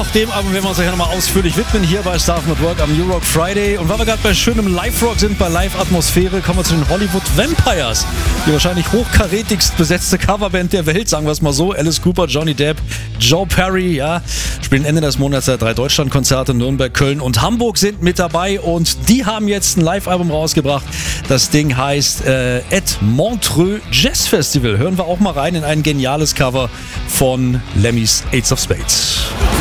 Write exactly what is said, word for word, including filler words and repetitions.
auch dem Album werden wir uns ja nochmal ausführlich widmen, hier bei Staff at Work am New Rock Friday. Und weil wir gerade bei schönem Live-Rock sind, bei Live-Atmosphäre, kommen wir zu den Hollywood Vampires. Die wahrscheinlich hochkarätigst besetzte Coverband der Welt, sagen wir es mal so. Alice Cooper, Johnny Depp, Joe Perry, ja, spielen Ende des Monats ja drei Deutschlandkonzerte. Nürnberg, Köln und Hamburg sind mit dabei. Und die haben jetzt ein Live-Album rausgebracht. Das Ding heißt äh, Et Montreux Jazz Festival. Hören wir auch mal rein in ein geniales Cover von Lemmys Ace of Spades.